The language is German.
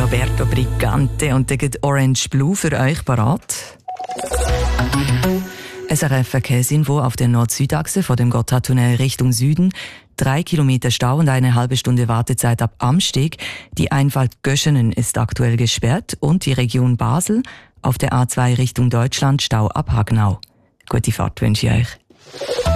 Roberto Brigante und der Orange Blue für euch parat. SRF-Verkehrsinfo auf der Nord-Süd-Achse vor dem Gotthardtunnel Richtung Süden. 3 Kilometer Stau und eine halbe Stunde Wartezeit ab Amsteg. Die Einfahrt Göschenen ist aktuell gesperrt und die Region Basel auf der A2 Richtung Deutschland Stau ab Hagnau. Gute Fahrt wünsche ich euch.